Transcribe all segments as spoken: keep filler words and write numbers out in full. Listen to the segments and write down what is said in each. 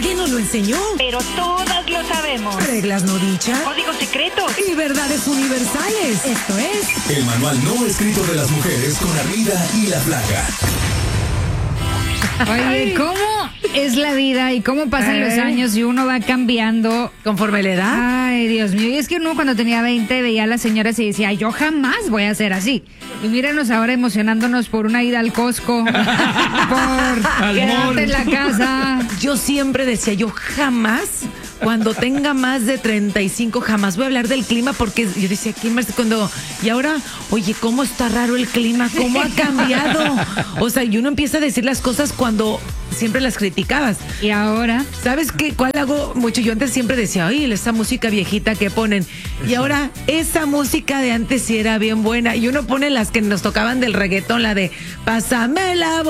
Nadie nos lo enseñó. Pero todas lo sabemos. Reglas no dichas. Códigos secretos. Y verdades universales. Esto es... El manual no escrito de las mujeres con Arriba y la Flaca. Oye, ¿cómo es la vida y cómo pasan ¿Eh? los años y uno va cambiando? ¿Conforme la edad? Ay, Dios mío. Y es que uno cuando tenía veinte veía a las señoras y decía, yo jamás voy a ser así. Y míranos ahora emocionándonos por una ida al Costco, por quedarte en la casa. Yo siempre decía, yo jamás, cuando tenga más de treinta y cinco, jamás voy a hablar del clima, porque yo decía, ¿qué más? Cuando, y ahora, oye, ¿cómo está raro el clima? ¿Cómo ha cambiado? O sea, y uno empieza a decir las cosas cuando siempre las criticabas. Y ahora, ¿sabes qué? ¿Cuál hago mucho? Yo antes siempre decía, oye, esa música viejita que ponen. Y ahora, esa música de antes sí era bien buena. Y uno pone las que nos tocaban del reggaetón, la de Pásame la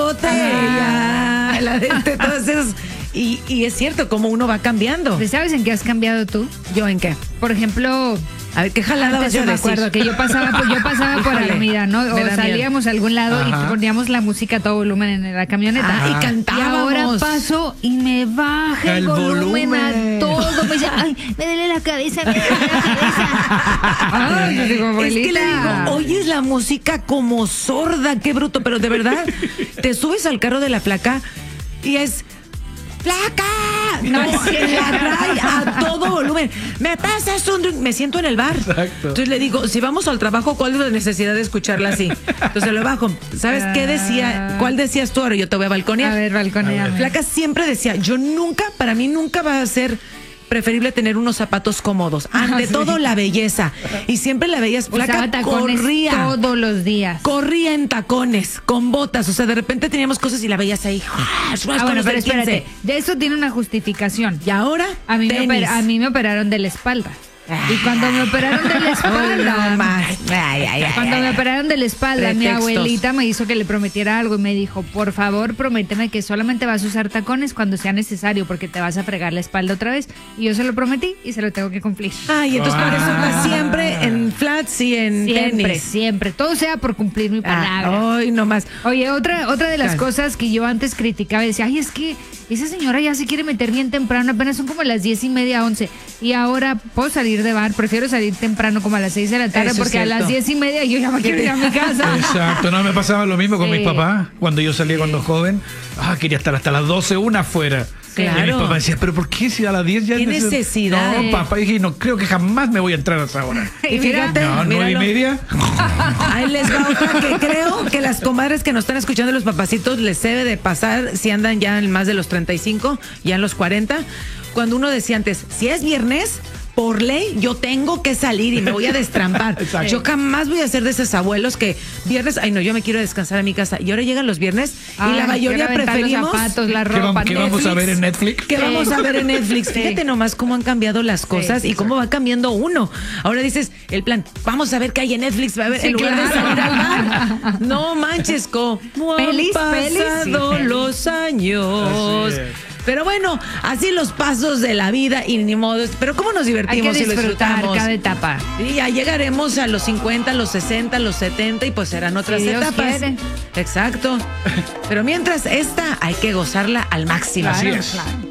botella, la de, de todas esas. Y, y es cierto, como uno va cambiando. ¿sabes en qué has cambiado tú? ¿Yo en qué? Por ejemplo, a ver, ¿qué jalada vas antes yo a me decir? acuerdo que yo pasaba, por- yo pasaba por Híjole, Alameda, ¿no? O me da salíamos a algún lado Ajá. y poníamos la música a todo volumen en la camioneta. Ah, y Y cantábamos. ahora paso y me baja el, El volumen, volumen. a todo. Me dice, ay, me duele la cabeza, me duele la cabeza. Ay, yo digo, Es abuelita. que le digo, oyes la música como sorda, qué bruto, pero de verdad, te subes al carro de la Flaca y es ¡Flaca! No, No, sí. la trae a todo volumen. Me pasas un drink. Me siento en el bar. Exacto. Entonces le digo, si vamos al trabajo, ¿cuál es la necesidad de escucharla así? Entonces lo bajo. ¿Sabes qué decía? ¿Cuál decías tú? Ahora yo te voy a balconear. A ver, balconeame. Flaca siempre decía, yo nunca, para mí nunca va a ser preferible tener unos zapatos cómodos. Ante sí. todo, la belleza. Y siempre la veías, Flaca Usaba tacones corría. todos los días. Corría en tacones, con botas. O sea, de repente teníamos cosas y la veías ahí. Ah, con bueno, los pero del quince. espérate, de eso tiene una justificación. Y ahora, A mí, me tenis. opera- a mí me operaron de la espalda. Y cuando me operaron de la espalda, No más. Ay, ay, ay, cuando ay. me operaron de la espalda, mi Pretextos. abuelita me hizo que le prometiera algo y me dijo, por favor, prométeme que solamente vas a usar tacones cuando sea necesario porque te vas a fregar la espalda otra vez. Y yo se lo prometí y se lo tengo que cumplir. Ay, entonces por eso Ah. va siempre en flats y en Siempre, tenis. siempre. Todo sea por cumplir mi palabra. Ah, ay, no más. Oye, otra, otra de las Claro. cosas que yo antes criticaba, decía, ay, es que esa señora ya se quiere meter bien temprano, apenas son como las diez y media, once. Y ahora puedo salir de bar, prefiero salir temprano como a las seis de la tarde, Eso es porque a cierto. las diez y media yo ya me quiero ir a mi casa. Exacto, no me pasaba lo mismo con Sí. mis papás. Cuando yo salía cuando joven, ah, quería estar hasta las doce, una afuera. Claro. Y mis papás decían, pero ¿por qué si a las diez ya ¿Qué neces- necesidad? No, papá, dije, no creo que jamás me voy a entrar a esa hora. Y fíjate, No, nueve y míralo. media. Ahí les va otra que creo que las comadres que nos están escuchando, los papacitos, les debe de pasar si andan ya en más de los treinta y cinco, ya en los cuarenta. Cuando uno decía antes, si es viernes, por ley, yo tengo que salir y me voy a destrampar. Exacto. Yo jamás voy a ser de esos abuelos que viernes, ay no, yo me quiero descansar a mi casa. Y ahora llegan los viernes y Ay, la mayoría quiero aventar preferimos... los zapatos, la ¿Qué ropa. vamos, qué vamos a ver en Netflix? ¿Qué Sí. vamos a ver en Netflix? Sí. Fíjate nomás cómo han cambiado las cosas Sí, y cómo va cambiando uno. Ahora dices, el plan, vamos a ver qué hay en Netflix, va a ver, Sí, en lugar de claro. salir al bar. No manches, co. Pelis, han pelis, sí, pasado pelis. los años. Así es. Pero bueno, así los pasos de la vida y ni modo. Pero cómo nos Hay que divertimos y lo disfrutar disfrutamos. cada etapa. Y ya llegaremos a los cincuenta, los sesenta, los setenta y pues serán otras Si Dios etapas. quiere. Exacto. Pero mientras esta hay que gozarla al máximo. Así Claro, es. claro.